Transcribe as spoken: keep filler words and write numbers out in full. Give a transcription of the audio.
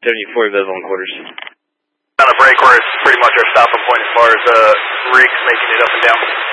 seventy-four available on quarters. On the break, where it's pretty much our stopping point as far as uh, rigs making it up and down.